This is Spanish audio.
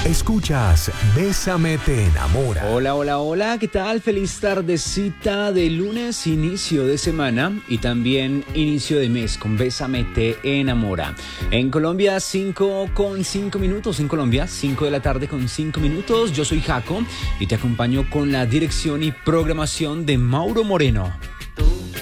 Escuchas Bésame te enamora. Hola, hola, hola, ¿qué tal? Feliz tardecita de lunes, inicio de semana y también inicio de mes con Bésame te enamora. En Colombia, 5:05, en Colombia, 5 de la tarde con 5 minutos. Yo soy Jaco y te acompaño con la dirección y programación de Mauro Moreno.